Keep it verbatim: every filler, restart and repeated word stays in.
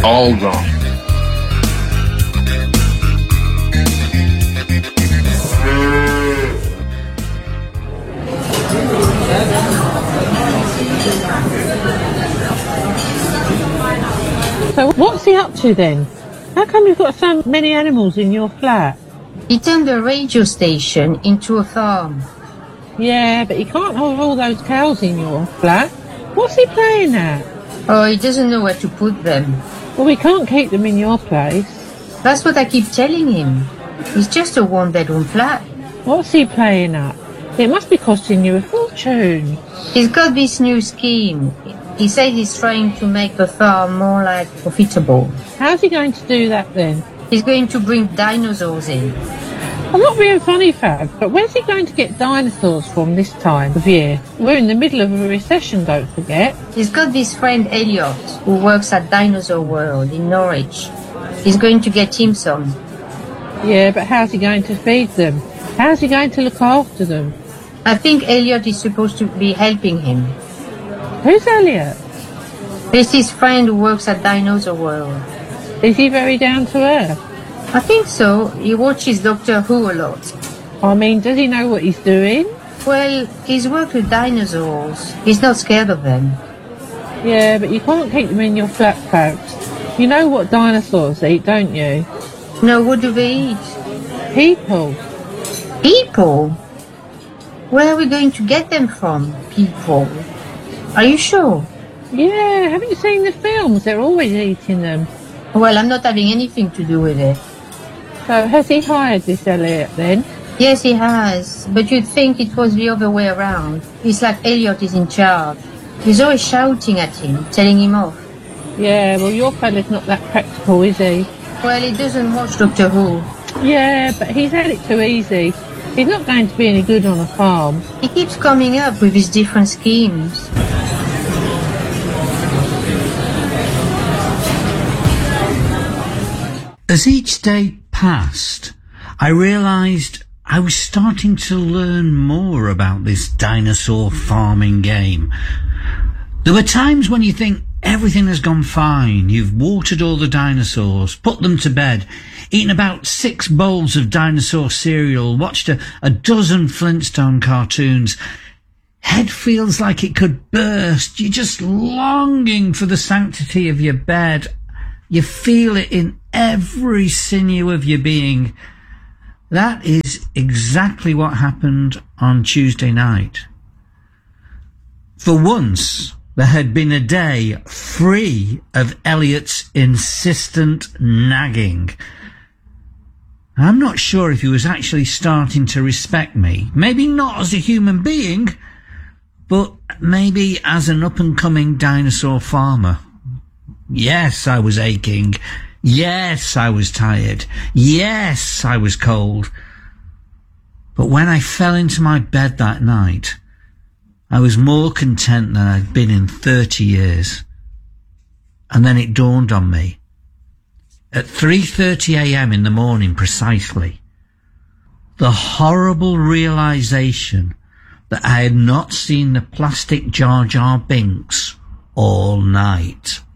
All gone. So what's he up to then? How come you've got so many animals in your flat? He turned the radio station into a farm. Yeah, but you can't hold all those cows in your flat. What's he playing at? Oh, he doesn't know where to put them. Well, we can't keep them in your place. That's what I keep telling him. It's just a one-bedroom flat. What's he playing at? It must be costing you a fortune. He's got this new scheme. He says he's trying to make the farm more like profitable. How's he going to do that then? He's going to bring dinosaurs in. I'm not being funny, Fab, but where's he going to get dinosaurs from this time of year? We're in the middle of a recession, don't forget. He's got this friend Elliot, who works at Dinosaur World in Norwich. He's going to get him some. Yeah, but how's he going to feed them? How's he going to look after them? I think Elliot is supposed to be helping him. Who's Elliot? It's his friend who works at Dinosaur World. Is he very down to earth? I think so. He watches Doctor Who a lot. I mean, does he know what he's doing? Well, he's worked with dinosaurs. He's not scared of them. Yeah, but you can't keep them in your flat, Fabs. You know what dinosaurs eat, don't you? No, what do they eat? People. People? Where are we going to get them from, people? Are you sure? Yeah, haven't you seen the films? They're always eating them. Well, I'm not having anything to do with it. So has he hired this Elliot then? Yes, he has. But you'd think it was the other way around. It's like Elliot is in charge. He's always shouting at him, telling him off. Yeah, well, your fella's not that practical, is he? Well, he doesn't watch Doctor Who. Yeah, but he's had it too easy. He's not going to be any good on a farm. He keeps coming up with his different schemes. As each day passed, I realised I was starting to learn more about this dinosaur farming game. There were times when you think everything has gone fine. You've watered all the dinosaurs, put them to bed, eaten about six bowls of dinosaur cereal, watched a, a dozen Flintstone cartoons. Head feels like it could burst. You're just longing for the sanctity of your bed. You feel it in every sinew of your being. That is exactly what happened on Tuesday night. For once, there had been a day free of Elliot's insistent nagging. I'm not sure if he was actually starting to respect me. Maybe not as a human being, but maybe as an up-and-coming dinosaur farmer. Yes, I was aching. Yes, I was tired. Yes, I was cold. But when I fell into my bed that night, I was more content than I'd been in thirty years. And then it dawned on me. At three thirty a m in the morning precisely, the horrible realisation that I had not seen the plastic Jar Jar Binks all night.